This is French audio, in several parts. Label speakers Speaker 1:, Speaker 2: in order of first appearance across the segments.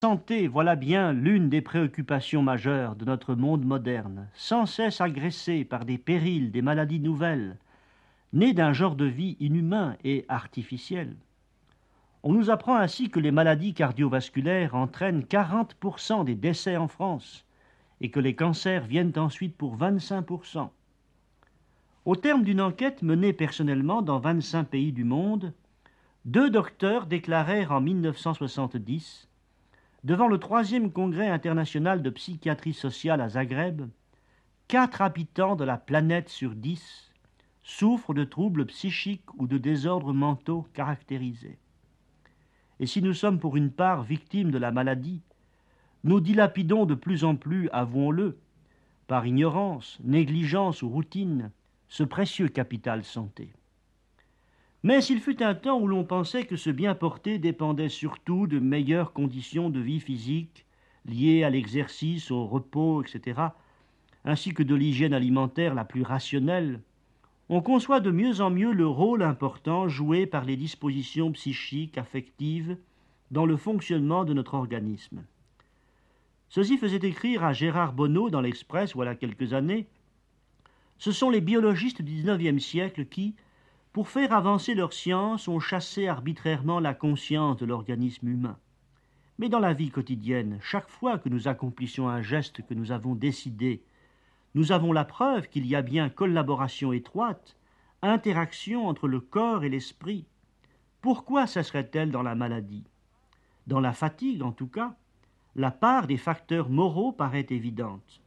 Speaker 1: Santé, voilà bien l'une des préoccupations majeures de notre monde moderne, sans cesse agressé par des périls, des maladies nouvelles, nées d'un genre de vie inhumain et artificiel. On nous apprend ainsi que les maladies cardiovasculaires entraînent 40% des décès en France et que les cancers viennent ensuite pour 25%. Au terme d'une enquête menée personnellement dans 25 pays du monde, 2 docteurs déclarèrent en 1970 devant le troisième congrès international de psychiatrie sociale à Zagreb, 4 habitants de la planète sur 10 souffrent de troubles psychiques ou de désordres mentaux caractérisés. Et si nous sommes pour une part victimes de la maladie, nous dilapidons de plus en plus, avouons-le, par ignorance, négligence ou routine, ce précieux capital santé. Mais il fut un temps où l'on pensait que ce bien porter dépendait surtout de meilleures conditions de vie physique, liées à l'exercice, au repos, etc., ainsi que de l'hygiène alimentaire la plus rationnelle. On conçoit de mieux en mieux le rôle important joué par les dispositions psychiques, affectives, dans le fonctionnement de notre organisme. Ceci faisait écrire à Gérard Bonneau dans l'Express, voilà quelques années. Ce sont les biologistes du XIXe siècle qui, pour faire avancer leur science, ont chassé arbitrairement la conscience de l'organisme humain. Mais dans la vie quotidienne, chaque fois que nous accomplissions un geste que nous avons décidé, nous avons la preuve qu'il y a bien collaboration étroite, interaction entre le corps et l'esprit. Pourquoi cesserait-elle dans la maladie? Dans la fatigue, en tout cas, la part des facteurs moraux paraît évidente.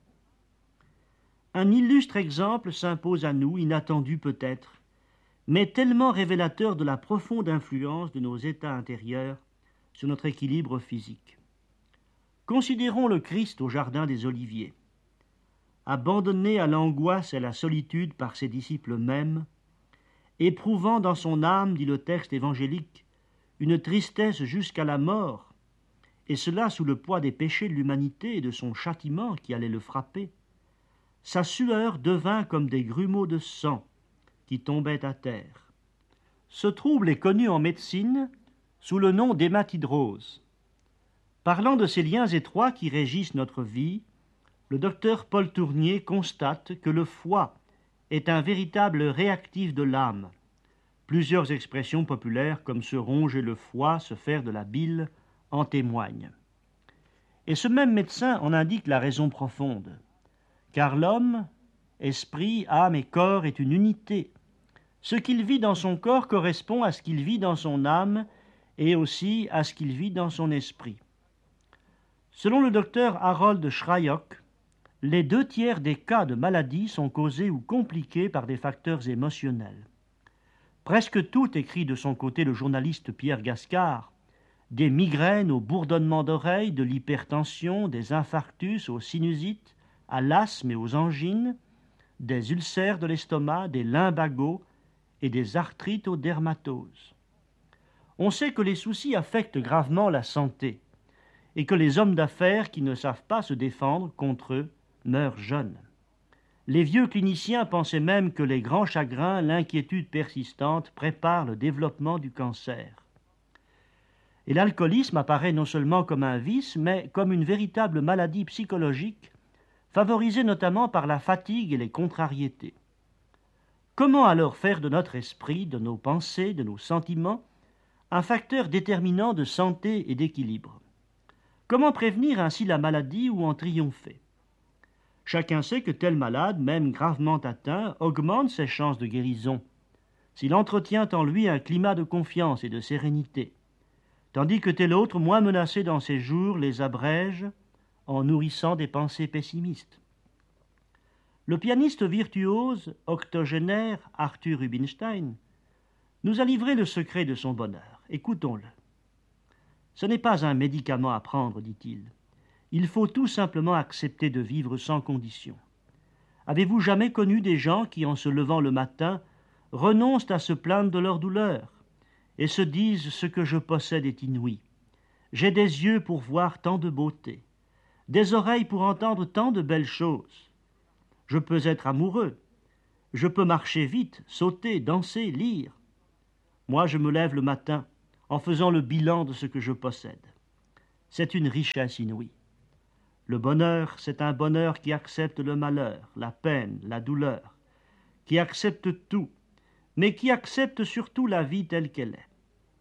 Speaker 1: Un illustre exemple s'impose à nous, inattendu peut-être, mais tellement révélateur de la profonde influence de nos états intérieurs sur notre équilibre physique. Considérons le Christ au jardin des Oliviers. Abandonné à l'angoisse et à la solitude par ses disciples mêmes, éprouvant dans son âme, dit le texte évangélique, une tristesse jusqu'à la mort, et cela sous le poids des péchés de l'humanité et de son châtiment qui allait le frapper, sa sueur devint comme des grumeaux de sang qui tombaient à terre. Ce trouble est connu en médecine sous le nom d'hématidrose. Parlant de ces liens étroits qui régissent notre vie, le docteur Paul Tournier constate que le foie est un véritable réactif de l'âme. Plusieurs expressions populaires comme se ronger le foie, se faire de la bile, en témoignent. Et ce même médecin en indique la raison profonde. Car l'homme, esprit, âme et corps est une unité. Ce qu'il vit dans son corps correspond à ce qu'il vit dans son âme et aussi à ce qu'il vit dans son esprit. Selon le docteur Harold Shryock, les 2/3 des cas de maladie sont causés ou compliqués par des facteurs émotionnels. Presque tout, écrit de son côté le journaliste Pierre Gascard, des migraines au bourdonnement d'oreilles, de l'hypertension, des infarctus aux sinusites, à l'asthme et aux angines, des ulcères de l'estomac, des lumbagos et des arthrites aux dermatoses. On sait que les soucis affectent gravement la santé et que les hommes d'affaires qui ne savent pas se défendre contre eux meurent jeunes. Les vieux cliniciens pensaient même que les grands chagrins, l'inquiétude persistante préparent le développement du cancer. Et l'alcoolisme apparaît non seulement comme un vice, mais comme une véritable maladie psychologique, favorisée notamment par la fatigue et les contrariétés. Comment alors faire de notre esprit, de nos pensées, de nos sentiments, un facteur déterminant de santé et d'équilibre? Comment prévenir ainsi la maladie ou en triompher? Chacun sait que tel malade, même gravement atteint, augmente ses chances de guérison, s'il entretient en lui un climat de confiance et de sérénité, tandis que tel autre, moins menacé dans ses jours, les abrège en nourrissant des pensées pessimistes. Le pianiste virtuose, octogénaire Arthur Rubinstein nous a livré le secret de son bonheur. Écoutons-le. Ce n'est pas un médicament à prendre, dit-il. Il faut tout simplement accepter de vivre sans condition. Avez-vous jamais connu des gens qui, en se levant le matin, renoncent à se plaindre de leur douleur et se disent « ce que je possède est inouï. J'ai des yeux pour voir tant de beauté, des oreilles pour entendre tant de belles choses. Je peux être amoureux, je peux marcher vite, sauter, danser, lire. Moi, je me lève le matin en faisant le bilan de ce que je possède. c'est une richesse inouïe. Le bonheur, c'est un bonheur qui accepte le malheur, la peine, la douleur, qui accepte tout, mais qui accepte surtout la vie telle qu'elle est.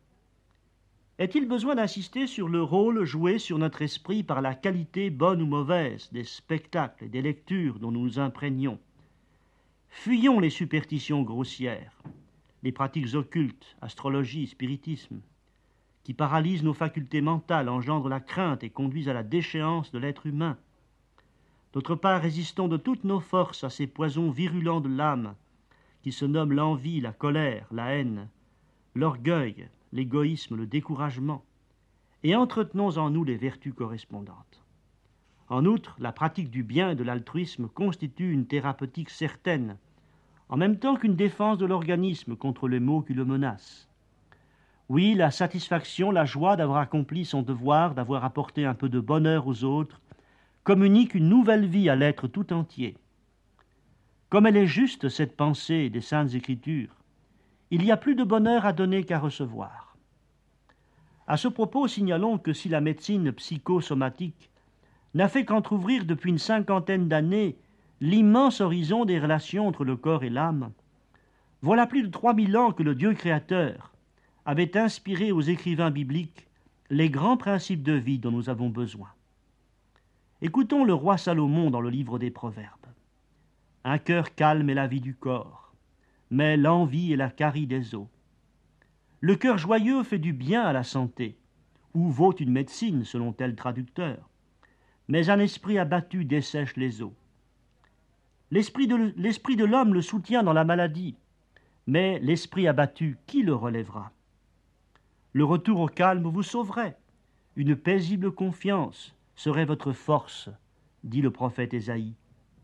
Speaker 1: Est-il besoin d'insister sur le rôle joué sur notre esprit par la qualité bonne ou mauvaise des spectacles et des lectures dont nous nous imprégnons? Fuyons les superstitions grossières, les pratiques occultes, astrologie, spiritisme, qui paralysent nos facultés mentales, engendrent la crainte et conduisent à la déchéance de l'être humain. D'autre part, résistons de toutes nos forces à ces poisons virulents de l'âme, qui se nomment l'envie, la colère, la haine, l'orgueil, l'égoïsme, le découragement, et entretenons en nous les vertus correspondantes. En outre, la pratique du bien et de l'altruisme constitue une thérapeutique certaine, en même temps qu'une défense de l'organisme contre les maux qui le menacent. Oui, la satisfaction, la joie d'avoir accompli son devoir, d'avoir apporté un peu de bonheur aux autres, communique une nouvelle vie à l'être tout entier. Comme elle est juste, cette pensée des Saintes Écritures, il y a plus de bonheur à donner qu'à recevoir. À ce propos, signalons que si la médecine psychosomatique n'a fait qu'entrouvrir depuis une 50aine d'années l'immense horizon des relations entre le corps et l'âme, voilà plus de 3000 ans que le Dieu créateur avait inspiré aux écrivains bibliques les grands principes de vie dont nous avons besoin. Écoutons le roi Salomon dans le livre des Proverbes. Un cœur calme est la vie du corps, mais l'envie est la carie des os. Le cœur joyeux fait du bien à la santé, ou vaut une médecine, selon tel traducteur, mais un esprit abattu dessèche les os. L'esprit de l'homme le soutient dans la maladie, mais l'esprit abattu, qui le relèvera? Le retour au calme vous sauverait. Une paisible confiance serait votre force, dit le prophète Ésaïe.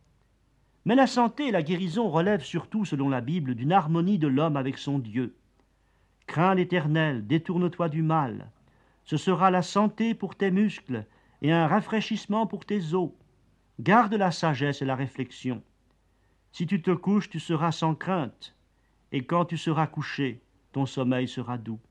Speaker 1: Mais la santé et la guérison relèvent surtout, selon la Bible, d'une harmonie de l'homme avec son Dieu. Crains l'Éternel, détourne-toi du mal. Ce sera la santé pour tes muscles et un rafraîchissement pour tes os. Garde la sagesse et la réflexion. Si tu te couches, tu seras sans crainte, et quand tu seras couché, ton sommeil sera doux.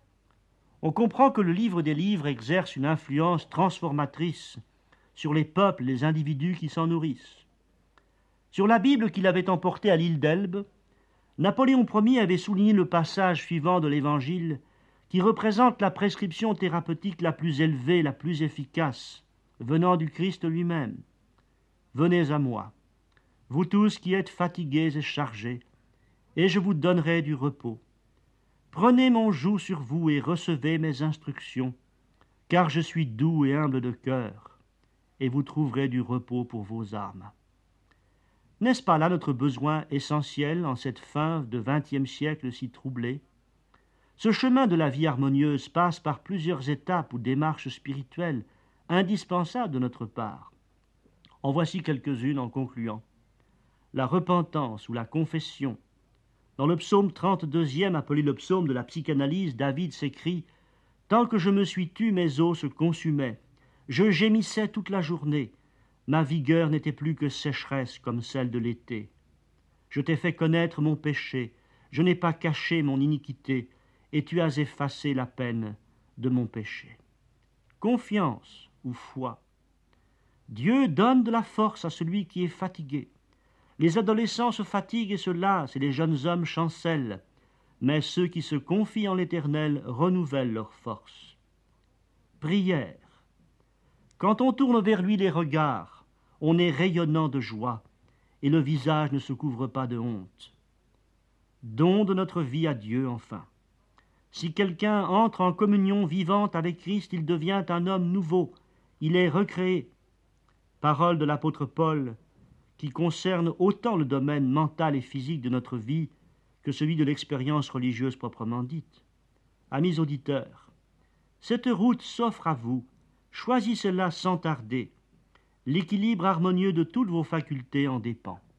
Speaker 1: On comprend que le livre des livres exerce une influence transformatrice sur les peuples et les individus qui s'en nourrissent. Sur la Bible qu'il avait emportée à l'île d'Elbe, Napoléon Ier avait souligné le passage suivant de l'Évangile qui représente la prescription thérapeutique la plus élevée, la plus efficace, venant du Christ lui-même. Venez à moi, vous tous qui êtes fatigués et chargés, et je vous donnerai du repos. Prenez mon joug sur vous et recevez mes instructions, car je suis doux et humble de cœur, et vous trouverez du repos pour vos âmes. N'est-ce pas là notre besoin essentiel en cette fin de XXe siècle si troublée? Ce chemin de la vie harmonieuse passe par plusieurs étapes ou démarches spirituelles indispensables de notre part. En voici quelques-unes en concluant. La repentance ou la confession. Dans le psaume 32e, appelé le psaume de la psychanalyse, David s'écrie « Tant que je me suis tu, mes os se consumaient. Je gémissais toute la journée. Ma vigueur n'était plus que sécheresse comme celle de l'été. Je t'ai fait connaître mon péché. Je n'ai pas caché mon iniquité, et tu as effacé la peine de mon péché. » Confiance ou foi. Dieu donne de la force à celui qui est fatigué. Les adolescents se fatiguent et se lassent, et les jeunes hommes chancellent, mais ceux qui se confient en l'Éternel renouvellent leurs forces. Prière. Quand on tourne vers lui les regards, on est rayonnant de joie, et le visage ne se couvre pas de honte. Don de notre vie à Dieu, enfin. Si quelqu'un entre en communion vivante avec Christ, il devient un homme nouveau, il est recréé. Parole de l'apôtre Paul, qui concerne autant le domaine mental et physique de notre vie que celui de l'expérience religieuse proprement dite. Amis auditeurs, cette route s'offre à vous, choisissez-la sans tarder. L'équilibre harmonieux de toutes vos facultés en dépend.